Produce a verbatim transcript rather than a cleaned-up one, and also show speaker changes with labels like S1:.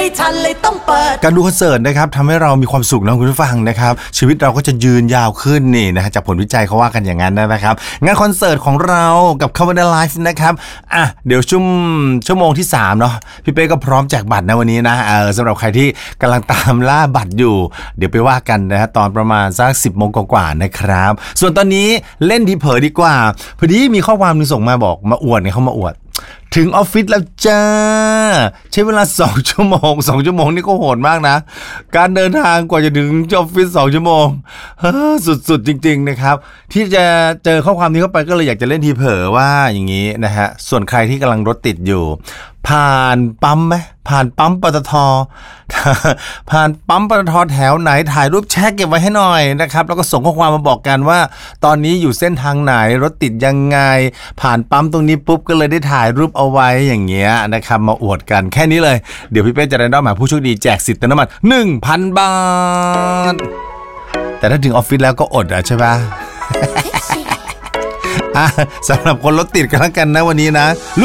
S1: ไม่ทันเลยต้องเปิด
S2: การดูคอนเสิร์ตนะครับทำให้เรามีความสุขนะคุณผู้ฟังนะครับชีวิตเราก็จะยืนยาวขึ้นนี่นะฮะจากผลวิจัยเขาว่ากันอย่างนั้นนะครับงานคอนเสิร์ตของเรากับ Cover the Life นะครับอ่ะเดี๋ยวชั่วชั่วโมงที่สามเนาะพี่เป้ก็พร้อมแจกบัตรนะวันนี้นะเออสำหรับใครที่กำลังตามล่าบัตรอยู่เดี๋ยวไปว่ากันนะฮะตอนประมาณสักสิบโมงกว่าๆนะครับส่วนตอนนี้เล่นทีเผลอดีกว่าพอดีมีข้อความนึงส่งมาบอกมาอวดเนี่ยเขามาอวดถึงออฟฟิศแล้วจ้าใช้เวลาสองชั่วโมงสองชั่วโมงนี่ก็โหดมากนะการเดินทางกว่าจะถึงออฟฟิศสองชั่วโมงเฮ้อสุดๆจริงๆนะครับที่จะเจอข้อความนี้เข้าไปก็เลยอยากจะเล่นทีเผลอว่าอย่างนี้นะฮะส่วนใครที่กำลังรถติดอยู่ผ่านปั๊มไหมผ่านปั๊มปตทผ่านปั๊มปตทแถวไหนถ่ายรูปแชร์เก็บไว้ให้หน่อยนะครับแล้วก็ส่งข้อความมาบอกกันว่าตอนนี้อยู่เส้นทางไหนรถติดยังไงผ่านปั๊มตรงนี้ปุ๊บก็เลยได้ถ่ายรูปเอาไว้อย่างเงี้ยนะครับมาอวดกันแค่นี้เลยเดี๋ยวพี่เป้จะได้รับหมายผู้โชคดีแจกสิทธิ์เติมน้ำมัน หนึ่งพัน บาทแต่ถ้าถึงออฟฟิศแล้วก็อดอ่ะใช่ปะ สำหรับคนรถติดกันแล้วกันนะวันนี้นะ